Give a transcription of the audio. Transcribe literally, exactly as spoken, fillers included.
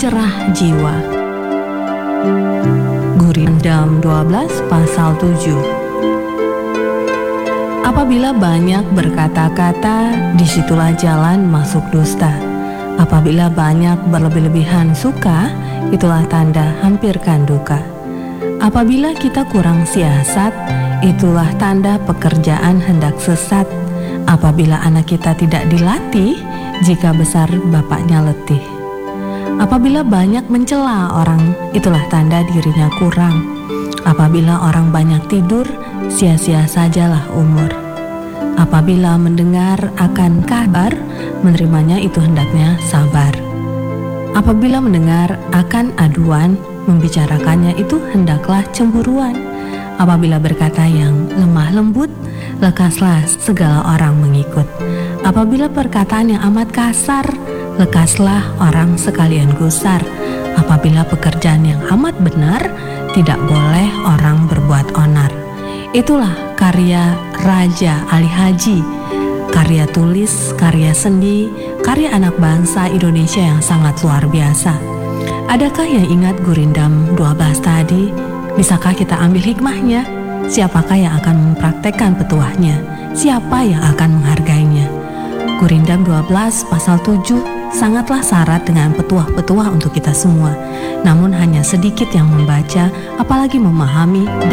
pencerah jiwa. Gurindam dua belas pasal tujuh. Apabila banyak berkata-kata, disitulah jalan masuk dusta. Apabila banyak berlebih-lebihan suka, itulah tanda hampirkan duka. Apabila kita kurang siasat, itulah tanda pekerjaan hendak sesat. Apabila anak kita tidak dilatih, jika besar bapaknya letih. Apabila banyak mencela orang, itulah tanda dirinya kurang. Apabila orang banyak tidur, sia-sia sajalah umur. Apabila mendengar akan kabar, menerimanya itu hendaknya sabar. Apabila mendengar akan aduan, membicarakannya itu hendaklah cemburuan. Apabila berkata yang lemah lembut, lekaslah segala orang mengikut. Apabila perkataan yang amat kasar, lekaslah orang sekalian gusar. Apabila pekerjaan yang amat benar, tidak boleh orang berbuat onar. Itulah karya Raja Ali Haji, karya tulis, karya sendi, karya anak bangsa Indonesia yang sangat luar biasa. Adakah yang ingat Gurindam dua belas tadi? Bisakah kita ambil hikmahnya? Siapakah yang akan mempraktekkan petuahnya? Siapa yang akan menghargainya? Gurindam dua belas pasal tujuh sangatlah syarat dengan petuah-petuah untuk kita semua. Namun hanya sedikit yang membaca, apalagi memahami